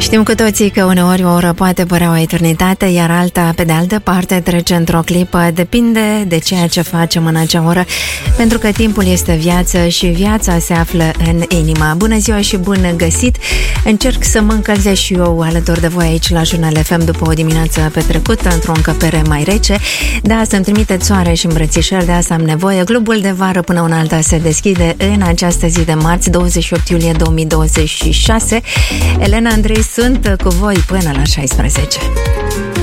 Știm cu toții că uneori o oră poate părea o eternitate, iar alta, pe de altă parte, trece într-o clipă. Depinde de ceea ce facem în acea oră, pentru că timpul este viață și viața se află în inima. Bună ziua și bun găsit! Încerc să mă încălzesc și eu alături de voi aici la Jurnal FM după o dimineață petrecută într-o încăpere mai rece. Da, să-mi trimiteți soare și îmbrățișări, de asta am nevoie. Clubul de vară până una alta se deschide în această zi de marți, 28 iulie 2026. Elena Andrei sunt cu voi până la 16.